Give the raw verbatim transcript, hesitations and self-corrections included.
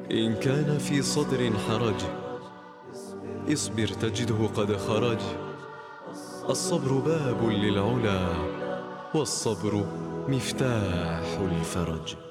إن كان في صدر حرج اصبر تجده قد خرج. الصبر باب للعلا والصبر مفتاح الفرج.